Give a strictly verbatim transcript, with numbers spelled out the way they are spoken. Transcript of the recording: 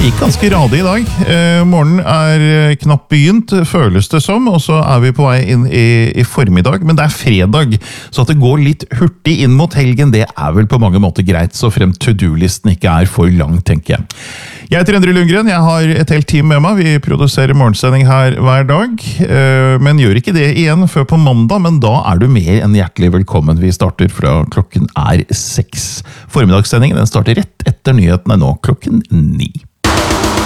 Gikk ganske radig i dag. Eh, morgenen er knapt begynt, føles det som, og så er vi på vei inn i, i formiddag, men det er fredag, så at det går litt hurtig inn mot helgen, det er vel på mange måter greit, så frem to-do-listen ikke er for lang, tenker jeg. Jeg heter Endre Lundgren, jeg har et helt team med meg, vi produserer morgensending her hver dag, eh, men gjør ikke det igjen før på mandag, men da er du mer enn hjertelig velkommen. Vi starter fra klokken er seks. Formiddagssendingen den starter rett etter nyhetene nå klokken ni.